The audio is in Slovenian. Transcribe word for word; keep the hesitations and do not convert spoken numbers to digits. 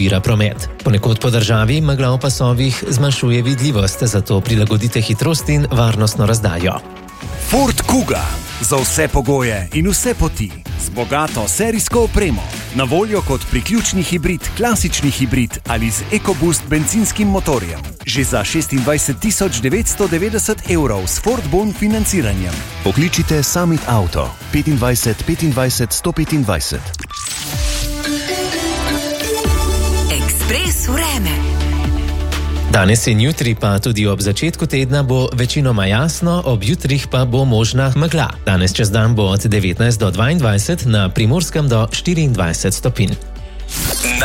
ovira promet. Ponekod po državi megla v pasovih zmanjšuje vidljivost, zato prilagodite hitrost in varnostno razdajo. Ford Kuga. Za vse pogoje in vse poti. Z bogato serijsko opremo. Na voljo kot priključni hibrid, klasični hibrid ali z EcoBoost bencinskim motorjem. Že za šestindvajset tisoč devetsto devetdeset evrov s Ford Bon financiranjem. Pokličite Summit Auto petindvajset petindvajset sto petindvajset. Ekspres vreme. Danes in jutri pa tudi ob začetku tedna bo večinoma jasno, ob jutrih pa bo možna megla. Danes čez dan bo od devetnajst do dvaindvajset, na Primorskem do štiriindvajset stopinj.